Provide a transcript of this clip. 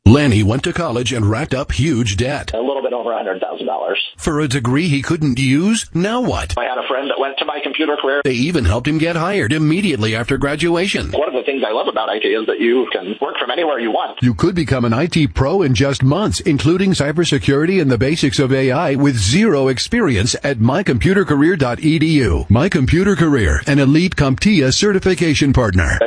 Lanny went to college and racked up huge debt. A little bit over $100,000. For a degree he couldn't use? Now what? I had a friend that went to My Computer Career. They even helped him get hired immediately after graduation. One of the things I love about IT is that you can work from anywhere you want. You could become an IT pro in just months, including cybersecurity and the basics of AI with zero experience at mycomputercareer.edu. My Computer Career, an elite CompTIA certification partner.